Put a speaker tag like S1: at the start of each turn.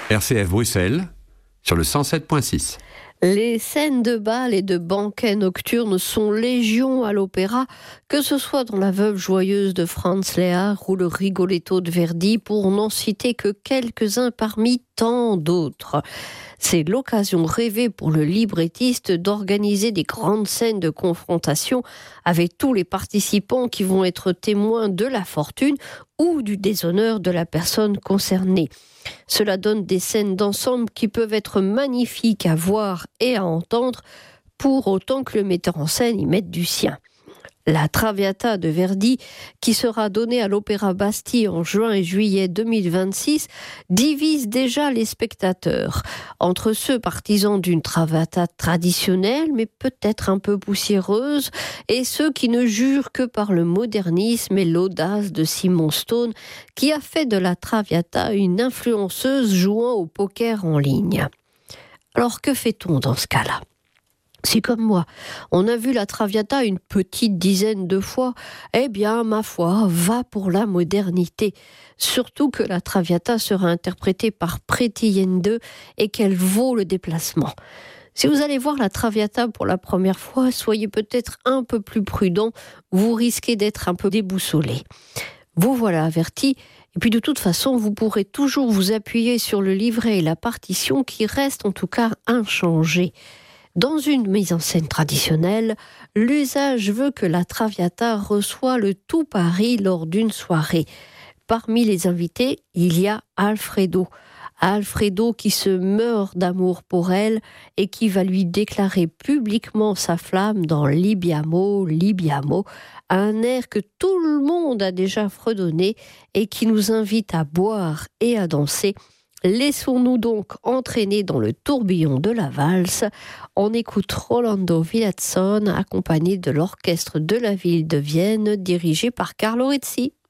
S1: RCF Bruxelles, sur le 107.6.
S2: Les scènes de bal et de banquets nocturnes sont légion à l'opéra, que ce soit dans La Veuve joyeuse de Franz Lehár ou le Rigoletto de Verdi, pour n'en citer que quelques-uns parmi tant d'autres. C'est l'occasion rêvée pour le librettiste d'organiser des grandes scènes de confrontation avec tous les participants qui vont être témoins de la fortune ou du déshonneur de la personne concernée. Cela donne des scènes d'ensemble qui peuvent être magnifiques à voir et à entendre, pour autant que le metteur en scène y mette du sien. La Traviata de Verdi, qui sera donnée à l'Opéra Bastille en juin et juillet 2026, divise déjà les spectateurs entre ceux partisans d'une Traviata traditionnelle, mais peut-être un peu poussiéreuse, et ceux qui ne jurent que par le modernisme et l'audace de Simon Stone, qui a fait de la Traviata une influenceuse jouant au poker en ligne. Alors que fait-on dans ce cas-là ? Si comme moi, on a vu la Traviata une petite dizaine de fois, eh bien, ma foi, va pour la modernité. Surtout que la Traviata sera interprétée par Pretty-Yende et qu'elle vaut le déplacement. Si vous allez voir la Traviata pour la première fois, soyez peut-être un peu plus prudent, vous risquez d'être un peu déboussolé. Vous voilà averti. Et puis de toute façon, vous pourrez toujours vous appuyer sur le livret et la partition qui restent en tout cas inchangés. Dans une mise en scène traditionnelle, l'usage veut que la Traviata reçoit le tout Paris lors d'une soirée. Parmi les invités, il y a Alfredo. Alfredo qui se meurt d'amour pour elle et qui va lui déclarer publiquement sa flamme dans Libiamo, Libiamo, un air que tout le monde a déjà fredonné et qui nous invite à boire et à danser. Laissons-nous donc entraîner dans le tourbillon de la valse. On écoute Rolando Villazon accompagné de l'orchestre de la ville de Vienne dirigé par Carlo Rizzi.